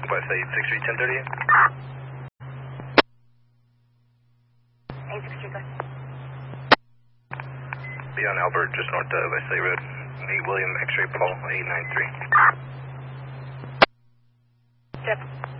West 8, 6 Street, 1030. 8 Street, go. Be on Albert, just north of West 8 Road. 8 William, X-ray Paul, 893. Yep.